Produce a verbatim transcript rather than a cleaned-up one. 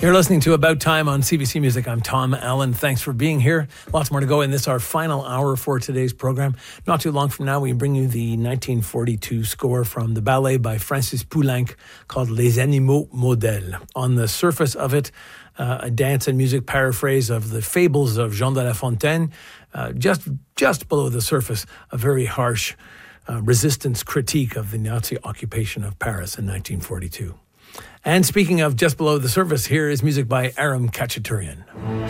You're listening to About Time on C B C Music. I'm Tom Allen. Thanks for being here. Lots more to go in this, our final hour for today's program. Not too long from now, we bring you the nineteen forty-two score from the ballet by Francis Poulenc called Les Animaux Modèles. On the surface of it, uh, a dance and music paraphrase of the fables of Jean de La Fontaine. Uh, just, just below the surface, a very harsh uh, resistance critique of the Nazi occupation of Paris in nineteen forty-two. And speaking of just below the surface, here is music by Aram Khachaturian.